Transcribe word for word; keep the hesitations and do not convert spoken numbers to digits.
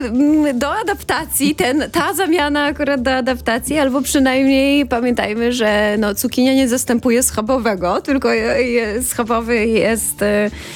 mm, do adaptacji, ten, ta zamiana akurat do adaptacji, albo przynajmniej pamiętajmy, że no, cukinia nie zastępuje schabowego, tylko je, je, schabowy jest